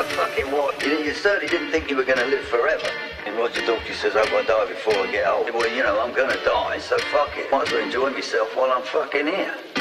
fucking what? You certainly didn't think you were going to live forever. And Roger Daltrey says, I've got to die before I get old. Well, you know, I'm going to die, so fuck it. Might as well enjoy myself while I'm fucking here.